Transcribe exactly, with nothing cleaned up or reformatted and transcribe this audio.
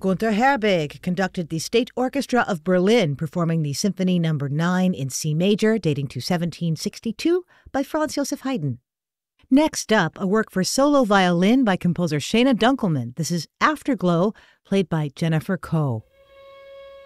Gunther Herbig conducted the State Orchestra of Berlin, performing the Symphony Number nine in C major, dating to seventeen sixty-two, by Franz Joseph Haydn. Next up, a work for solo violin by composer Shana Dunkelman. This is Afterglow, played by Jennifer Koh.